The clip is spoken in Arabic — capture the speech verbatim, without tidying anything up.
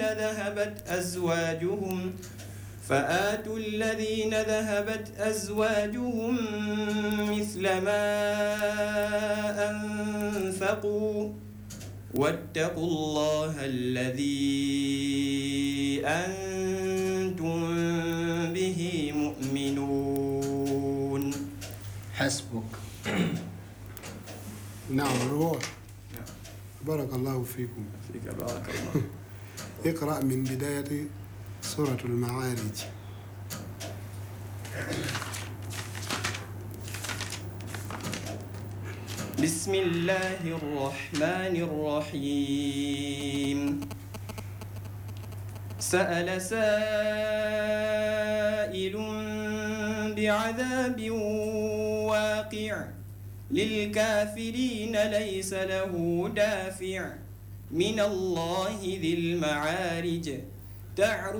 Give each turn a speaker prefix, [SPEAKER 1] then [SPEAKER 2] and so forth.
[SPEAKER 1] ذهبت أزواجهم فآتوا الذين ذهبت أزواجهم مثل ما أنفقوا واتقوا الله الذي أنتم به مؤمنون.
[SPEAKER 2] حسبك.
[SPEAKER 3] نعم روح. بارك الله فيكم.
[SPEAKER 1] فيك بارك الله.
[SPEAKER 3] اقرأ من بداية سورة المعارج.
[SPEAKER 1] بسم الله الرحمن الرحيم. سأل سائل بعذاب واقع للكافرين ليس له دافع من الله ذي المعارج تعرج